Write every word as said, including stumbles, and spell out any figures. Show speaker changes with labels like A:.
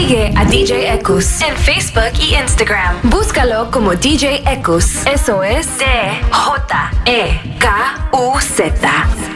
A: Sigue a D J Ekus en Facebook y Instagram. Búscalo como D J Ekus. Eso es D J E K U Z.